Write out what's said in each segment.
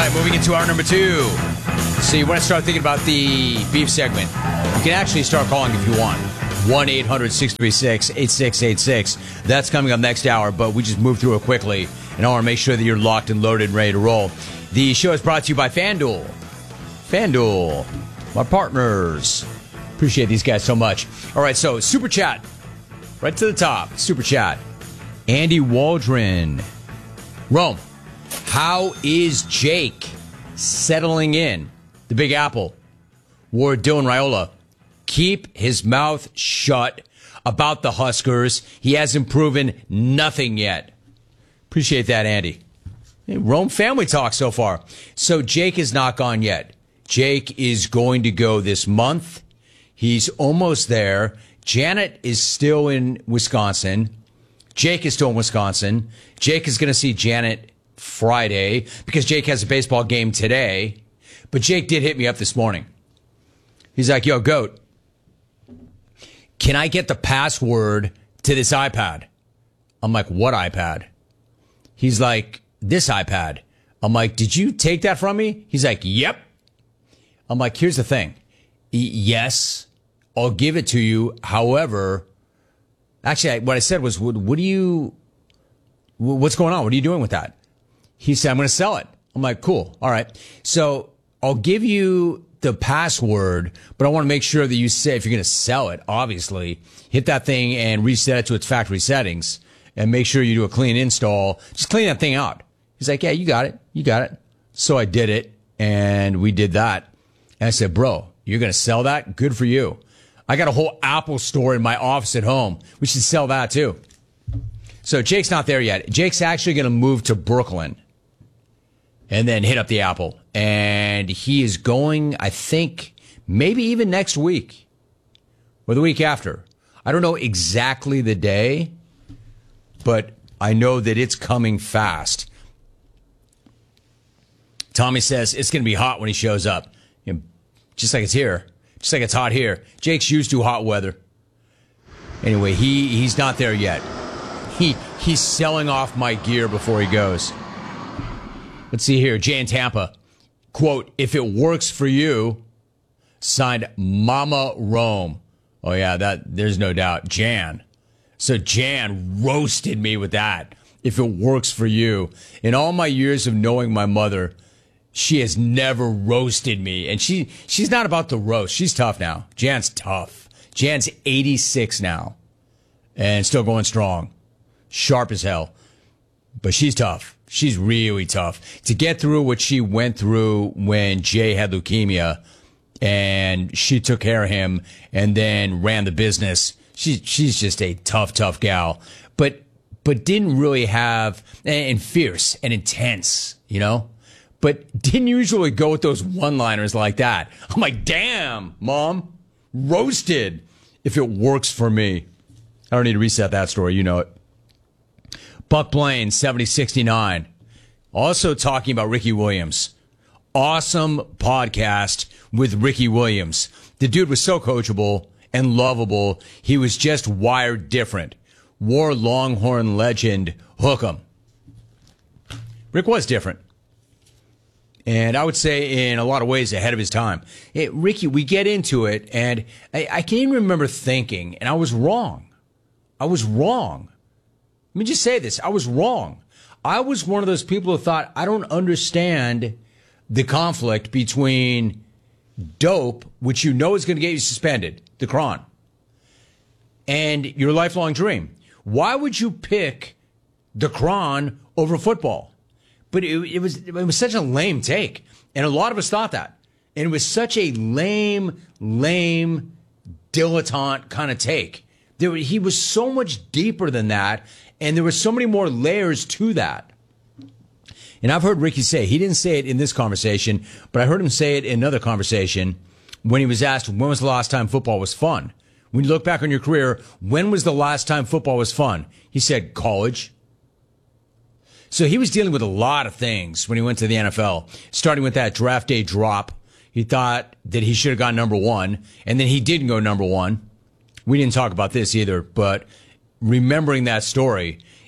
right, moving into hour number 2. So you want to start thinking about the beef segment. You can actually start calling if you want. 1-800-636-8686. That's coming up next hour, but we just moved through it quickly, and I want to make sure that you're locked and loaded and ready to roll. The show is brought to you by FanDuel. FanDuel, my partners. Appreciate these guys so much. All right, so Super Chat. Right to the top, Super Chat. Andy Waldron. Rome, how is Jake settling in the Big Apple? Ward Dylan Raiola. Keep his mouth shut about the Huskers. He hasn't proven nothing yet. Appreciate that, Andy. Hey, Rome family talk so far. So Jake is not gone yet. Jake is going to go this month. He's almost there. Janet is still in Wisconsin. Jake is still in Wisconsin. Jake is going to see Janet Friday because Jake has a baseball game today. But Jake did hit me up this morning. He's like, yo, Goat, can I get the password to this iPad? I'm like, what iPad? He's like, this iPad. I'm like, did you take that from me? He's like, yep. I'm like, here's the thing. Yes, I'll give it to you. However, actually, what I said was, what's going on? What are you doing with that? He said, I'm going to sell it. I'm like, cool. All right. So I'll give you the password, but I want to make sure that you say, if you're going to sell it, obviously, hit that thing and reset it to its factory settings and make sure you do a clean install. Just clean that thing out. He's like, yeah, you got it. You got it. So I did it, and we did that. And I said, bro, you're going to sell that? Good for you. I got a whole Apple store in my office at home. We should sell that, too. So Jake's not there yet. Jake's actually going to move to Brooklyn and then hit up the Apple. And he is going, I think, maybe even next week or the week after. I don't know exactly the day, but I know that it's coming fast. Tommy says it's going to be hot when he shows up. You know, just like it's here. Just like it's hot here. Jake's used to hot weather. Anyway, he's not there yet. He's selling off my gear before he goes. Let's see here. Jay in Tampa. Quote, if it works for you, signed Mama Rome. Oh, yeah, there's no doubt. Jan. So Jan roasted me with that. If it works for you. In all my years of knowing my mother, she has never roasted me. And she's not about the roast. She's tough now. Jan's tough. Jan's 86 now and still going strong. Sharp as hell. But she's tough. She's really tough. To get through what she went through when Jay had leukemia and she took care of him and then ran the business. She's just a tough gal. But didn't really have, and fierce and intense, you know? But didn't usually go with those one-liners like that. I'm like, damn, Mom, roasted. If it works for me. I don't need to reset that story. You know it. Buck Blaine, 7069. Also talking about Ricky Williams. Awesome podcast with Ricky Williams. The dude was so coachable and lovable. He was just wired different. War Longhorn legend, hook 'em. Rick was different. And I would say in a lot of ways ahead of his time. Hey, Ricky, we get into it, and I can't even remember thinking, and I was wrong. Let me just say this. I was wrong. I was one of those people who thought, I don't understand the conflict between dope, which you know is going to get you suspended, the Cron, and your lifelong dream. Why would you pick the Cron over football? But it was such a lame take. And a lot of us thought that. And it was such a lame, dilettante kind of take. He was so much deeper than that. And there were so many more layers to that. And I've heard Ricky say, he didn't say it in this conversation, but I heard him say it in another conversation when he was asked, when was the last time football was fun? When you look back on your career, when was the last time football was fun? He said, college. So he was dealing with a lot of things when he went to the NFL, starting with that draft day drop. He thought that he should have gone number 1, and then he didn't go number 1. We didn't talk about this either, but remembering that story,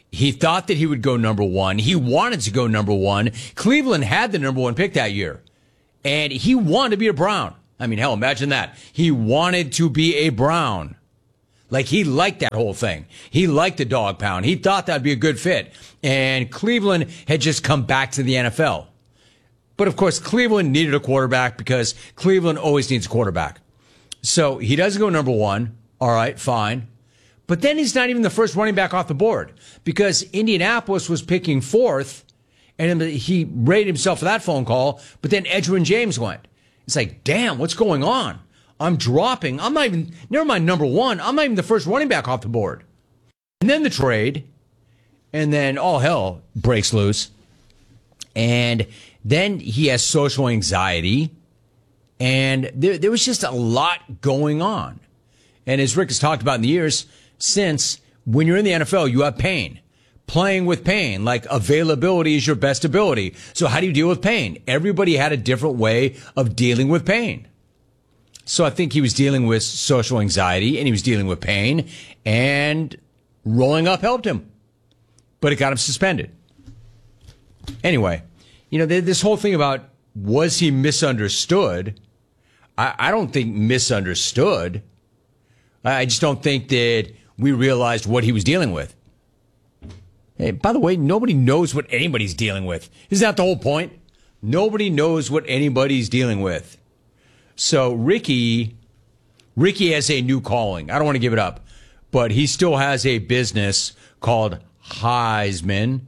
He thought that he would go number one. He wanted to go number one. Cleveland had the number one pick that year, and he wanted to be a Brown. I mean, hell, imagine that. He wanted to be a Brown. Like, he liked that whole thing. He liked the dog pound. He thought that'd be a good fit. And Cleveland had just come back to the NFL. But, of course, Cleveland needed a quarterback because Cleveland always needs a quarterback. So he doesn't go number one. All right, fine. But then he's not even the first running back off the board because Indianapolis was picking fourth, and he rated himself for that phone call, but then Edgerrin James went. It's like, damn, what's going on? I'm dropping. I'm not even, never mind number one, I'm not even the first running back off the board. And then the trade, and then all hell breaks loose. And then he has social anxiety, and there was just a lot going on. And as Rick has talked about in the years since, when you're in the NFL, you have pain. Playing with pain, like availability is your best ability. So how do you deal with pain? Everybody had a different way of dealing with pain. So I think he was dealing with social anxiety and he was dealing with pain, and rolling up helped him, but it got him suspended. Anyway, you know, this whole thing about was he misunderstood? I don't think misunderstood. I just don't think that we realized what he was dealing with. Hey, by the way, nobody knows what anybody's dealing with. Isn't that the whole point? Nobody knows what anybody's dealing with. So Ricky has a new calling. I don't want to give it up, but he still has a business called Heisman,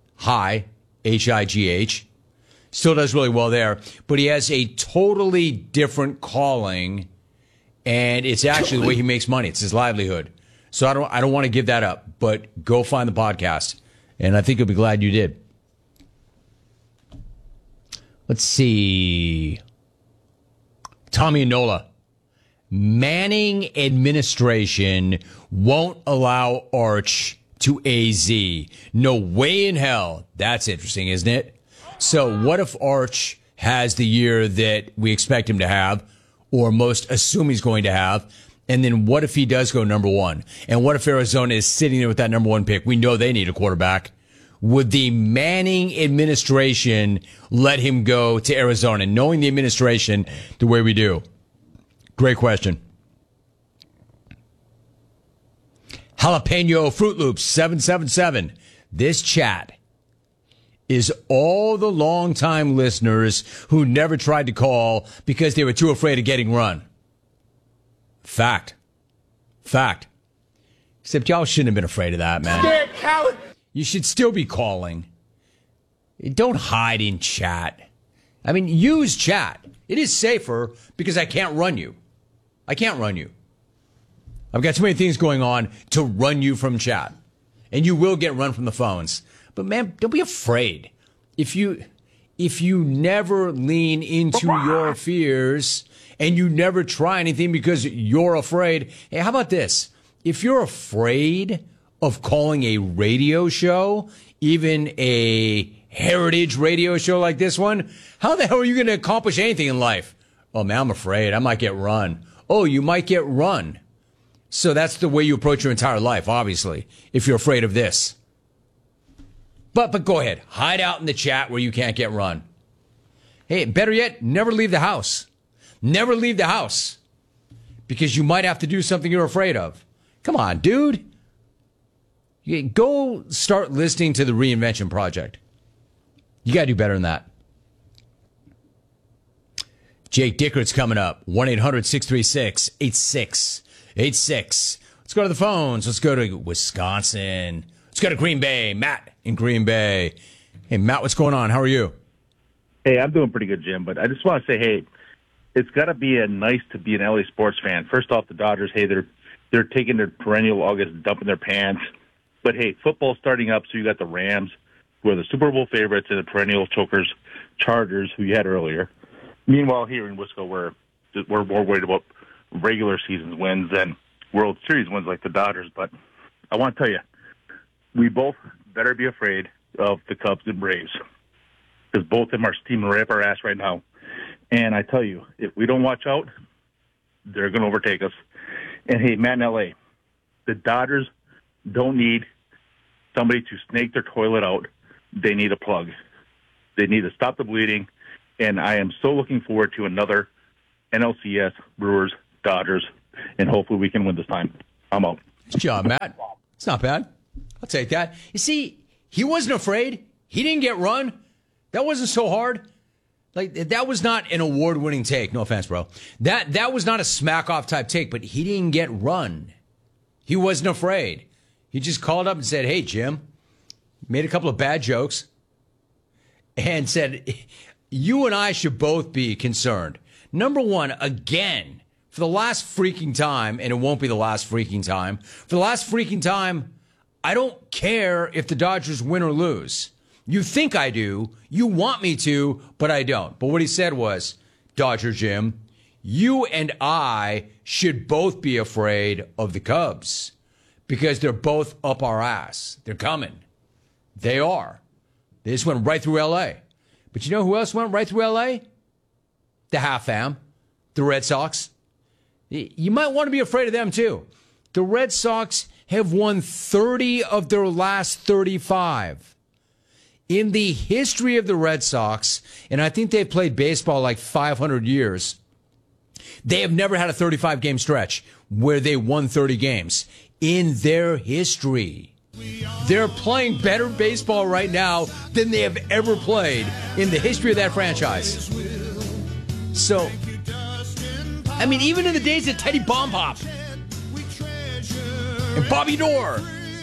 H-I-G-H. Still does really well there, but he has a totally different calling, and it's actually the way he makes money. It's his livelihood. So I don't want to give that up, but go find the podcast, and I think you'll be glad you did. Let's see. Tommy and Nola. Manning administration won't allow Arch to AZ. No way in hell. That's interesting, isn't it? So what if Arch has the year that we expect him to have, or most assume he's going to have? And then what if he does go number one? And what if Arizona is sitting there with that number one pick? We know they need a quarterback. Would the Manning administration let him go to Arizona, knowing the administration the way we do? Great question. Jalapeno Fruit Loops 777. This chat is all the longtime listeners who never tried to call because they were too afraid of getting run. Fact. Except y'all shouldn't have been afraid of that, man. Scared coward. You should still be calling. Don't hide in chat. I mean, use chat. It is safer because I can't run you. I've got too many things going on to run you from chat. And you will get run from the phones. But man, don't be afraid. If you never lean into your fears and you never try anything because you're afraid. Hey, how about this? If you're afraid of calling a radio show, even a heritage radio show like this one, how the hell are you going to accomplish anything in life? Oh, man, I'm afraid I might get run. Oh, you might get run. So that's the way you approach your entire life, obviously, if you're afraid of this. But go ahead. Hide out in the chat where you can't get run. Hey, better yet, never leave the house. Never leave the house. Because you might have to do something you're afraid of. Come on, dude. Go start listening to the Reinvention Project. You got to do better than that. Jake Dickert's coming up. 1-800-636-8686. Let's go to the phones. Let's go to Wisconsin. Let's go to Green Bay. Matt in Green Bay. Hey, Matt, what's going on? How are you? Hey, I'm doing pretty good, Jim. But I just want to say, hey, it's got to be nice to be an LA sports fan. First off, the Dodgers, hey, they're taking their perennial August, dumping their pants. But, hey, football's starting up, so you got the Rams, who are the Super Bowl favorites, and the perennial chokers, Chargers, who you had earlier. Meanwhile, here in Wisco, we're more worried about regular season wins than World Series wins like the Dodgers. But I want to tell you, we both better be afraid of the Cubs and Braves because both of them are steaming right up our ass right now. And I tell you, if we don't watch out, they're going to overtake us. And, hey, Matt in L.A., the Dodgers don't need somebody to snake their toilet out, they need a plug. They need to stop the bleeding, and I am so looking forward to another NLCS, Brewers, Dodgers, and hopefully we can win this time. I'm out. Good job, Matt. It's not bad. I'll take that. You see, he wasn't afraid. He didn't get run. That wasn't so hard. Like, that was not an award-winning take. No offense, bro. That was not a smack-off type take, but he didn't get run. He wasn't afraid. He just called up and said, hey, Jim, made a couple of bad jokes, and said, you and I should both be concerned. Number one, again, for the last freaking time, and it won't be the last freaking time, for the last freaking time, I don't care if the Dodgers win or lose. You think I do, you want me to, but I don't. But what he said was, Dodger Jim, you and I should both be afraid of the Cubs because they're both up our ass. They're coming. They are. They just went right through L.A. But you know who else went right through L.A.? The half fam, the Red Sox. You might want to be afraid of them, too. The Red Sox have won 30 of their last 35. In the history of the Red Sox, and I think they've played baseball like 500 years, they have never had a 35-game stretch where they won 30 games in their history. They're playing better baseball right now than they have ever played in the history of that franchise. So, I mean, even in the days of Teddy Bombhop and Bobby Orr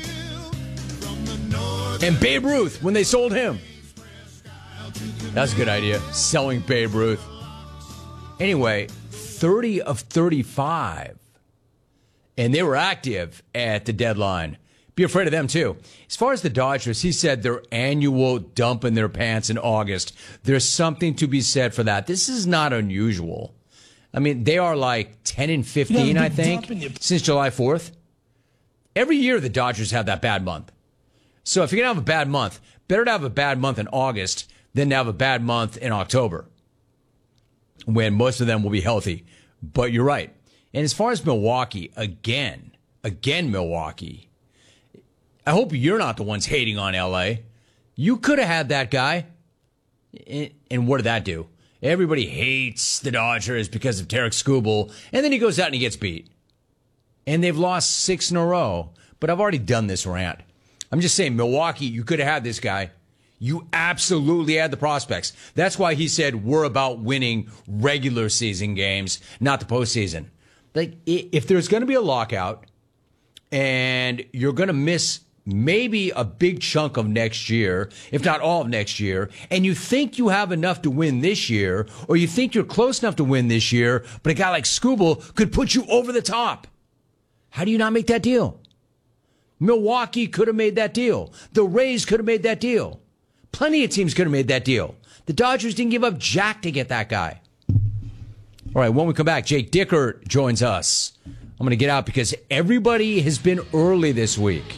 and Babe Ruth when they sold him. That's a good idea, selling Babe Ruth. Anyway, 30 of 35. And they were active at the deadline. Be afraid of them, too. As far as the Dodgers, he said their annual dump in their pants in August. There's something to be said for that. This is not unusual. I mean, they are like 10 and 15, I think, since July 4th. Every year the Dodgers have that bad month. So if you're going to have a bad month, better to have a bad month in August than to have a bad month in October, when most of them will be healthy. But you're right. And as far as Milwaukee, again, Milwaukee, I hope you're not the ones hating on L.A. You could have had that guy. And what did that do? Everybody hates the Dodgers because of Tarek Skubal, and then he goes out and he gets beat. And they've lost 6 in a row. But I've already done this rant. I'm just saying, Milwaukee, you could have had this guy. You absolutely had the prospects. That's why he said we're about winning regular season games, not the postseason. Like, if there's going to be a lockout and you're going to miss maybe a big chunk of next year, if not all of next year, and you think you have enough to win this year, or you think you're close enough to win this year, but a guy like Skubal could put you over the top, how do you not make that deal? Milwaukee could have made that deal. The Rays could have made that deal. Plenty of teams could have made that deal. The Dodgers didn't give up jack to get that guy. All right, when we come back, Jake Dicker joins us. I'm going to get out because everybody has been early this week.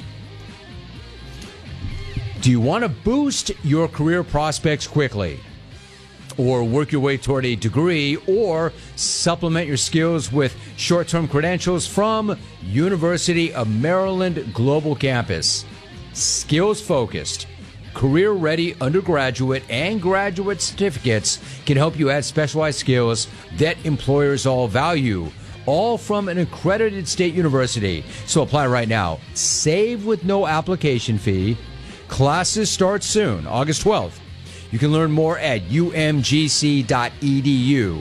Do you want to boost your career prospects quickly, or work your way toward a degree, or supplement your skills with short-term credentials from University of Maryland Global Campus? Skills-focused, career-ready undergraduate and graduate certificates can help you add specialized skills that employers all value, all from an accredited state university. So apply right now. Save with no application fee. Classes start soon, August 12th. You can learn more at umgc.edu.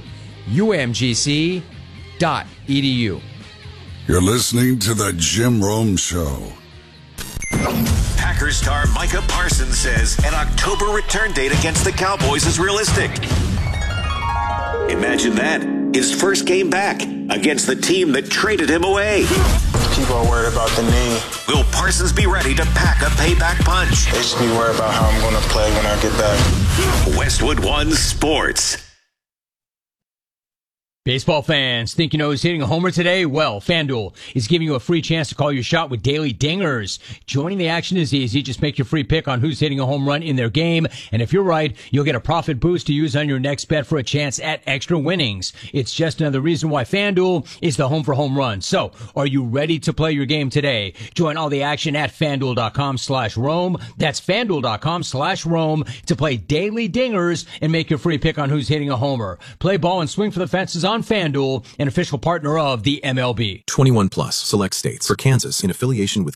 umgc.edu. You're listening to The Jim Rome Show. Packers star Micah Parsons says an October return date against the Cowboys is realistic. Imagine that. His first game back against the team that traded him away. People are worried about the knee. Will Parsons be ready to pack a payback punch? They just be worried about how I'm going to play when I get back. Westwood One Sports. Baseball fans, think you know who's hitting a homer today? Well, FanDuel is giving you a free chance to call your shot with daily dingers. Joining the action is easy. Just make your free pick on who's hitting a home run in their game. And if you're right, you'll get a profit boost to use on your next bet for a chance at extra winnings. It's just another reason why FanDuel is the home for home runs. So, are you ready to play your game today? Join all the action at FanDuel.com/Rome. That's FanDuel.com/Rome to play daily dingers and make your free pick on who's hitting a homer. Play ball and swing for the fences on FanDuel, an official partner of the MLB. 21 plus, select states. For Kansas, in affiliation with